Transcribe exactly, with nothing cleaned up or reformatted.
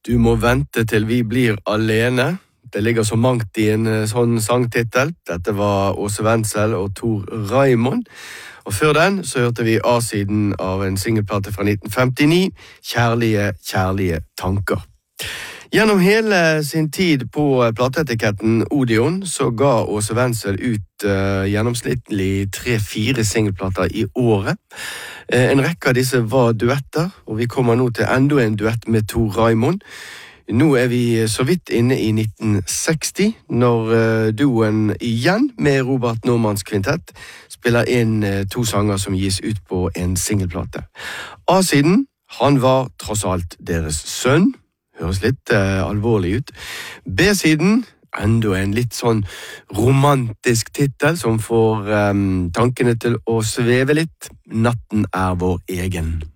Du må vente til vi blir alene. Det ligger så mangt i en sånn sangtitel. Dette var Åse Wenzel og Tor Raymond. Og før den så hørte vi A-siden av en singelplate fra nitten femtini, Kjærlige, kjærlige tanker. Gjennom hele sin tid på plateetiketten Odeon så ga Åse Wenzel ut uh, gjennomsnittlig tre-fire singelplater i året. Uh, en rekke av disse var duetter, og vi kommer nå til enda en duett med Tor Raymond. Nå er vi så vidt inne i nitten seksti, når uh, duoen igjen med Robert Normanns kvintett spiller inn uh, to sanger som gis ut på en singelplate. A-siden, han var tross alt deres sønn. Høres litt uh, alvorlig ut. B-siden, enda en litt sånn romantisk titel som får um, tankene til å sveve litt. Natten er vår egen.